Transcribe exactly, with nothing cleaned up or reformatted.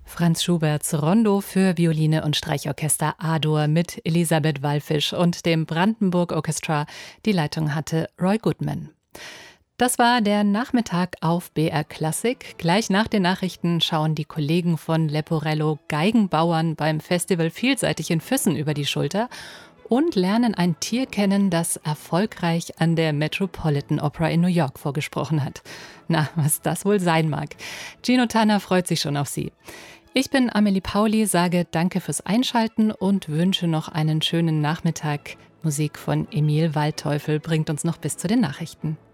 Franz Schuberts Rondo für Violine und Streichorchester A-Dur mit Elisabeth Wallfisch und dem Brandenburg Orchestra. Die Leitung hatte Roy Goodman. Das war der Nachmittag auf B R Klassik. Gleich nach den Nachrichten schauen die Kollegen von Leporello Geigenbauern beim Festival Vielseitig in Füssen über die Schulter und lernen ein Tier kennen, das erfolgreich an der Metropolitan Opera in New York vorgesprochen hat. Na, was das wohl sein mag. Gino Tanner freut sich schon auf Sie. Ich bin Amelie Pauli, sage Danke fürs Einschalten und wünsche noch einen schönen Nachmittag. Musik von Emil Waldteufel bringt uns noch bis zu den Nachrichten.